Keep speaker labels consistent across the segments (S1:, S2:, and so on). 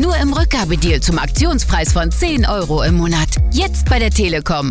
S1: Nur im Rückgabedeal zum Aktionspreis von 10 € im Monat. Jetzt bei der Telekom.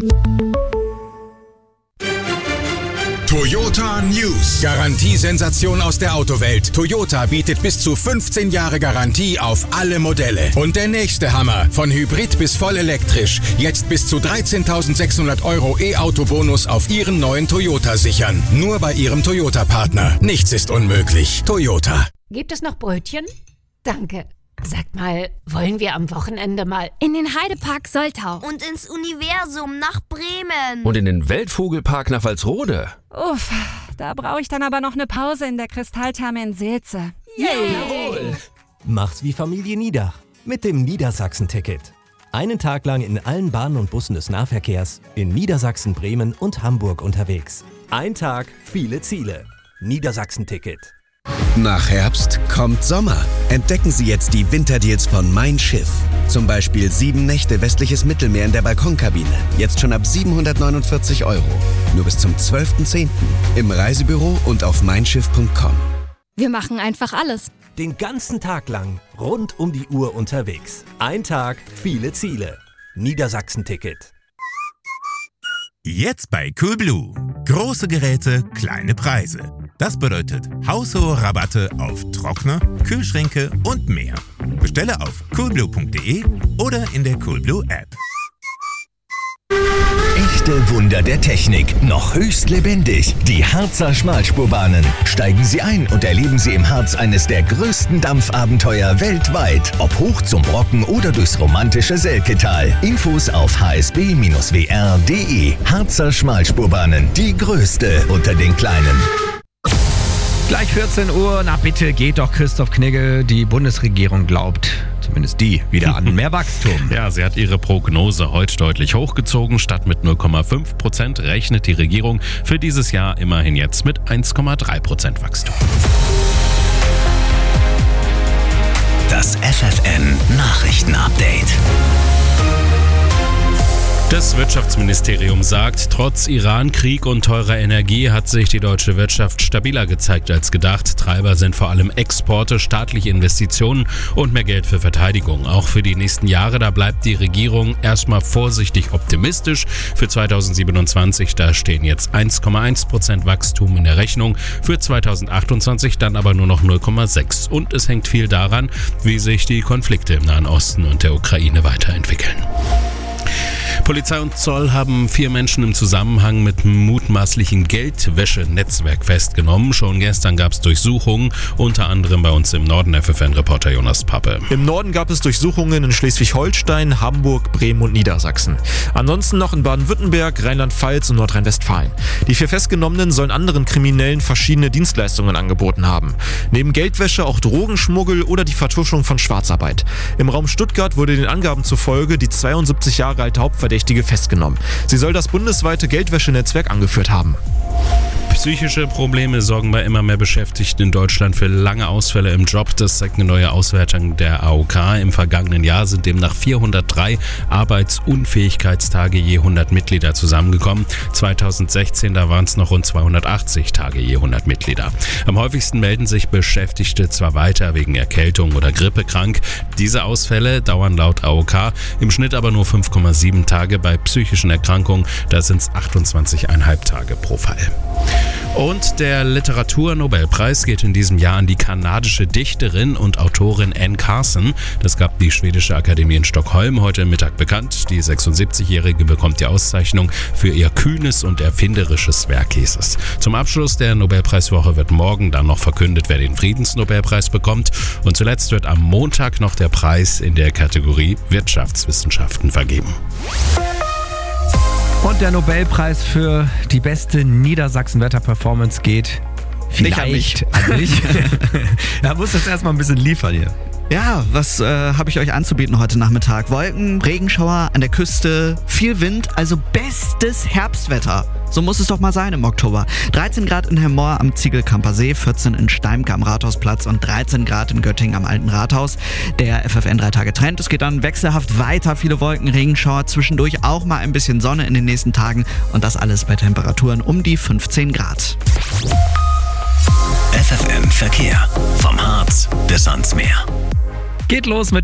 S2: Toyota News. Garantiesensation aus der Autowelt. Toyota bietet bis zu 15 Jahre Garantie auf alle Modelle. Und der nächste Hammer. Von Hybrid bis voll elektrisch. Jetzt bis zu 13.600 € E-Auto-Bonus auf Ihren neuen Toyota sichern. Nur bei Ihrem Toyota-Partner. Nichts ist unmöglich. Toyota.
S3: Gibt es noch Brötchen? Danke. Sagt mal, wollen wir am Wochenende mal
S4: in den Heidepark Soltau
S5: und ins Universum nach Bremen
S6: und in den Weltvogelpark nach Walsrode?
S4: Uff, da brauche ich dann aber noch eine Pause in der Kristalltherme in Seelze.
S6: Jawohl!
S7: Macht's wie Familie Niedach mit dem Niedersachsen-Ticket. Einen Tag lang in allen Bahnen und Bussen des Nahverkehrs in Niedersachsen, Bremen und Hamburg unterwegs. Ein Tag, viele Ziele. Niedersachsen-Ticket.
S8: Nach Herbst kommt Sommer. Entdecken Sie jetzt die Winterdeals von Mein Schiff. Zum Beispiel 7 Nächte westliches Mittelmeer in der Balkonkabine. Jetzt schon ab 749 €. Nur bis zum 12.10. Im Reisebüro und auf meinschiff.com.
S4: Wir machen einfach alles.
S7: Den ganzen Tag lang rund um die Uhr unterwegs. Ein Tag, viele Ziele. Niedersachsen-Ticket.
S9: Jetzt bei Coolblue. Große Geräte, kleine Preise. Das bedeutet haushohe Rabatte auf Trockner, Kühlschränke und mehr. Bestelle auf coolblue.de oder in der Coolblue App.
S10: Echte Wunder der Technik, noch höchst lebendig. Die Harzer Schmalspurbahnen. Steigen Sie ein und erleben Sie im Harz eines der größten Dampfabenteuer weltweit. Ob hoch zum Brocken oder durchs romantische Selketal. Infos auf hsb-wr.de. Harzer Schmalspurbahnen, die größte unter den kleinen.
S11: Gleich 14 Uhr, na bitte geht doch Christoph Knigge. Die Bundesregierung glaubt, zumindest die, wieder an mehr Wachstum.
S12: Ja, sie hat ihre Prognose heute deutlich hochgezogen. Statt mit 0,5% rechnet die Regierung für dieses Jahr immerhin jetzt mit 1,3% Wachstum.
S10: Das FFN Nachrichtenupdate.
S12: Das Wirtschaftsministerium sagt, trotz Iran-Krieg und teurer Energie hat sich die deutsche Wirtschaft stabiler gezeigt als gedacht. Treiber sind vor allem Exporte, staatliche Investitionen und mehr Geld für Verteidigung. Auch für die nächsten Jahre, da bleibt die Regierung erstmal vorsichtig optimistisch. Für 2027, da stehen jetzt 1,1% Wachstum in der Rechnung. Für 2028 dann aber nur noch 0,6%. Und es hängt viel daran, wie sich die Konflikte im Nahen Osten und der Ukraine weiterentwickeln. Polizei und Zoll haben 4 Menschen im Zusammenhang mit einem mutmaßlichen Geldwäschenetzwerk festgenommen. Schon gestern gab es Durchsuchungen, unter anderem bei uns im Norden. FFN-Reporter Jonas Pappe.
S13: Im Norden gab es Durchsuchungen in Schleswig-Holstein, Hamburg, Bremen und Niedersachsen. Ansonsten noch in Baden-Württemberg, Rheinland-Pfalz und Nordrhein-Westfalen. Die 4 Festgenommenen sollen anderen Kriminellen verschiedene Dienstleistungen angeboten haben. Neben Geldwäsche auch Drogenschmuggel oder die Vertuschung von Schwarzarbeit. Im Raum Stuttgart wurde den Angaben zufolge die 72 Jahre alte Hauptverdächtige festgenommen. Sie soll das bundesweite Geldwäschenetzwerk angeführt haben.
S12: Psychische Probleme sorgen bei immer mehr Beschäftigten in Deutschland für lange Ausfälle im Job. Das zeigt eine neue Auswertung der AOK. Im vergangenen Jahr sind demnach 403 Arbeitsunfähigkeitstage je 100 Mitglieder zusammengekommen. 2016, da waren es noch rund 280 Tage je 100 Mitglieder. Am häufigsten melden sich Beschäftigte zwar weiter wegen Erkältung oder Grippe krank. Diese Ausfälle dauern laut AOK im Schnitt aber nur 5,7 Tage. Bei psychischen Erkrankungen, da sind es 28,5 Tage pro Fall. Und der Literaturnobelpreis geht in diesem Jahr an die kanadische Dichterin und Autorin Anne Carson. Das gab die Schwedische Akademie in Stockholm heute Mittag bekannt. Die 76-Jährige bekommt die Auszeichnung für ihr kühnes und erfinderisches Werk, hieß es. Zum Abschluss der Nobelpreiswoche wird morgen dann noch verkündet, wer den Friedensnobelpreis bekommt. Und zuletzt wird am Montag noch der Preis in der Kategorie Wirtschaftswissenschaften vergeben.
S11: Und der Nobelpreis für die beste Niedersachsen-Wetter-Performance geht vielleicht an mich. Da muss jetzt erstmal ein bisschen liefern hier.
S14: Ja, was habe ich euch anzubieten heute Nachmittag? Wolken, Regenschauer an der Küste, viel Wind, also bestes Herbstwetter. So muss es doch mal sein im Oktober. 13 Grad in Hemmoor am Ziegelkamper See, 14 in Steimke am Rathausplatz und 13 Grad in Göttingen am Alten Rathaus. Der FFN 3-Tage-Trend. Es geht dann wechselhaft weiter. Viele Wolken, Regenschauer, zwischendurch auch mal ein bisschen Sonne in den nächsten Tagen. Und das alles bei Temperaturen um die 15 Grad.
S10: FFN Verkehr. Vom Harz bis ans Meer.
S11: Geht los mit